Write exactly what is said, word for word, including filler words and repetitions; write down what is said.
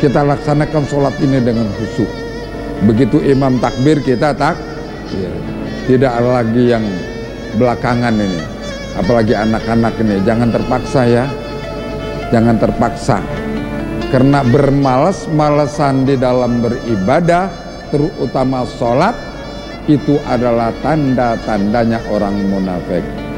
Kita laksanakan sholat ini dengan khusyuk. Begitu imam takbir kita tak, ya. Tidak ada lagi yang belakangan ini. Apalagi anak-anak ini, jangan terpaksa ya. Jangan terpaksa. Karena bermalas-malasan di dalam beribadah, terutama sholat, itu adalah tanda-tandanya orang munafik.